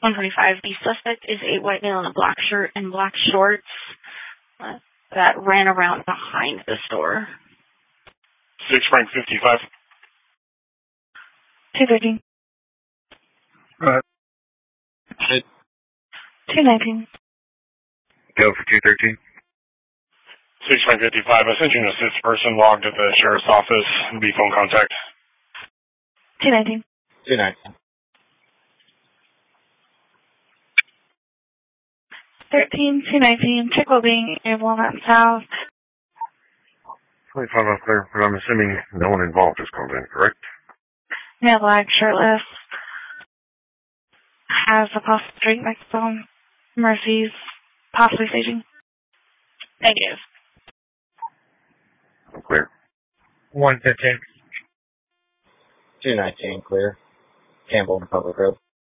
125. The suspect is a white male in a black shirt and black shorts that ran around behind the store. 6 Frank 55. 213. Go ahead. 219. Go for 213. 6 Frank 55. I sent you an assist person logged at the sheriff's office. Be phone contact. 219. 219. 219. Check well-being in Walnut South. 25 unclear, but I'm assuming no one involved is called in, correct? Male black, shirtless. Has a possible drink next to him. Murphy's possibly staging. Negative. Clear. 115. 219, clear. Campbell in the public road.